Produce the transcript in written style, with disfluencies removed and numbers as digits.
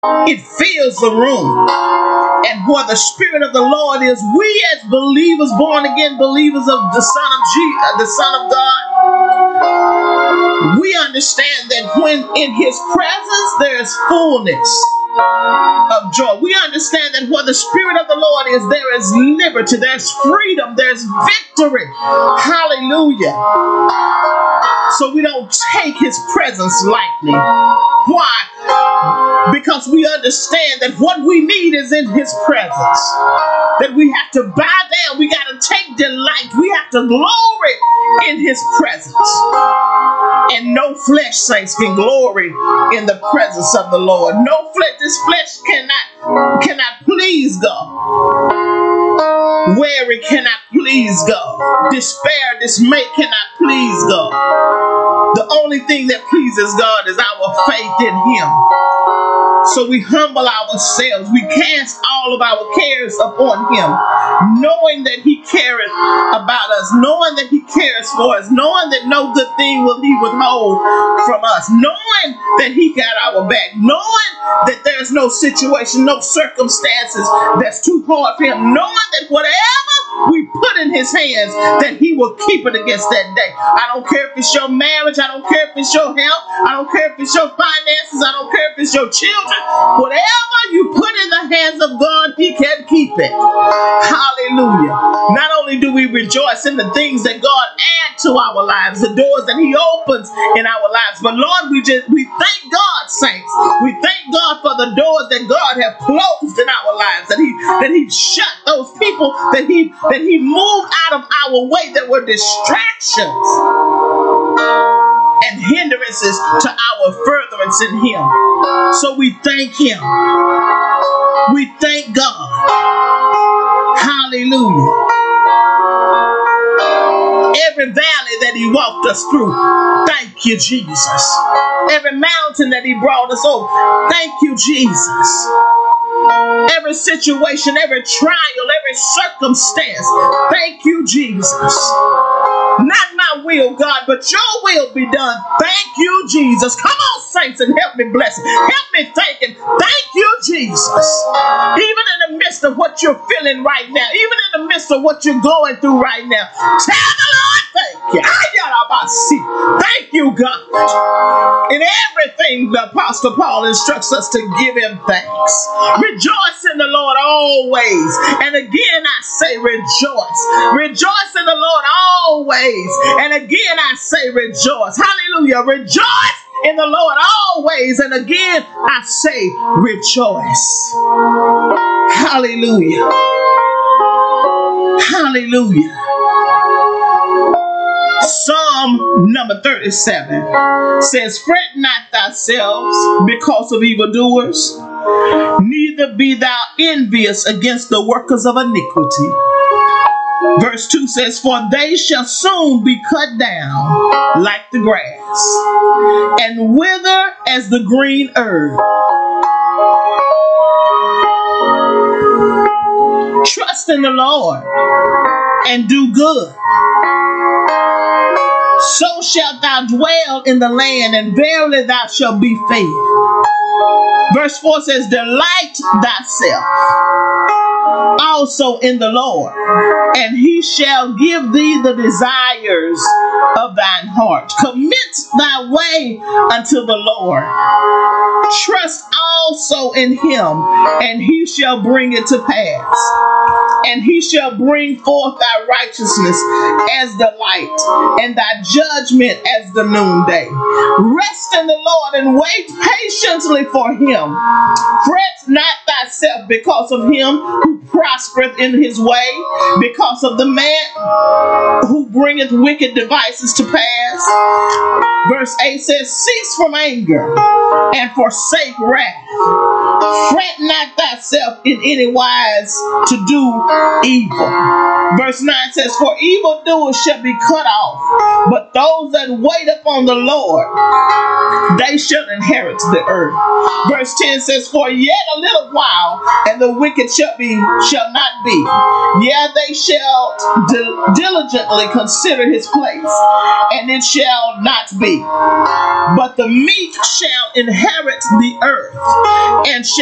It fills the room. And where the Spirit of the Lord is, we as believers, born again believers of the Son of the Son of God, we understand that when in His presence there is fullness of joy. We understand that where the Spirit of the Lord is, there is liberty, there's freedom, there's victory. Hallelujah. So we don't take His presence lightly. Why? Because we understand that what we need is in His presence. That we have to bow down. We got to take delight. We have to glory in His presence. And no flesh, saints, can glory in the presence of the Lord. No flesh. This flesh cannot please God. Weary cannot please God. Despair, dismay cannot please God. The only thing that pleases God is our faith in Him. So we humble ourselves. We cast all of our cares upon Him, knowing that He careth about us, knowing that He cares for us, knowing that no good thing will He withhold from us, knowing that He got our back, knowing that there's no situation, no circumstances that's too hard for Him, knowing that whatever we put in His hands, that He will keep it against that day. I don't care if it's your marriage, I don't care if it's your health, I don't care if it's your finances, I don't care if it's your children. Whatever you put in the hands of God, He can keep it. Hallelujah. Not only do we rejoice in the things that God adds to our lives, the doors that He opens in our lives, but Lord, we thank God, saints. We thank God for the doors that God has closed in our lives, that He shut those people, that He moved out of our way that were distractions and hindrances to our furtherance in Him. So we thank Him. We thank God. Hallelujah. Every valley that He walked us through, thank you, Jesus. Every mountain that He brought us over, thank you, Jesus. Every situation, every trial, every circumstance, thank you, Jesus. Not my will, God, but your will be done. Thank you, Jesus. Come on, saints, and help me bless it. Help me thank Him. Thank you, Jesus. Even in the midst of what you're feeling right now, even in the midst of what you're going through right now, tell the Lord thank you. Thank you, God. In everything, the Apostle Paul instructs us to give Him thanks. Rejoice in the Lord always. And again, I say rejoice. Rejoice in the Lord always. And again, I say rejoice. Hallelujah. Rejoice in the Lord always. And again, I say rejoice. Hallelujah. Hallelujah. Psalm number 37 says, fret not thyself because of evildoers, neither be thou envious against the workers of iniquity. Verse 2 says, for they shall soon be cut down like the grass, and wither as the green herb. Trust in the Lord and do good. So shalt thou dwell in the land, and verily thou shalt be fed. Verse 4 says, delight thyself also in the Lord, and He shall give thee the desires of thine heart. Commit thy way unto the Lord. Trust also in Him, and He shall bring it to pass. And He shall bring forth thy righteousness as the light, and thy judgment as the noonday. Rest in the Lord and wait patiently for Him. Fret not thyself because of him who prospereth in his way, because of the man who bringeth wicked devices to pass. Verse 8 says, cease from anger and forsake wrath. Fret not thyself in any wise to do evil. Verse 9 says, for evildoers shall be cut off, but those that wait upon the Lord, they shall inherit the earth. Verse 10 says, for yet a little while, and the wicked shall not be. Yeah, they shall diligently consider his place, and it shall not be. But the meek shall inherit the earth, and shall